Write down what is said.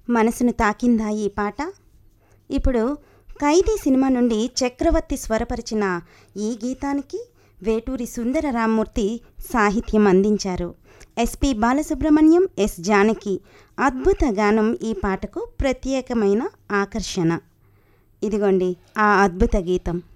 మనసును తాకిందా ఈ పాట? ఇప్పుడు ఖైదీ సినిమా నుండి చక్రవర్తి స్వరపరిచిన ఈ గీతానికి వేటూరి సుందర రామ్మూర్తి సాహిత్యం అందించారు. ఎస్పి బాలసుబ్రహ్మణ్యం, ఎస్ జానకి అద్భుత గానం ఈ పాటకు ప్రత్యేకమైన ఆకర్షణ. ఇదిగోండి ఆ అద్భుత గీతం.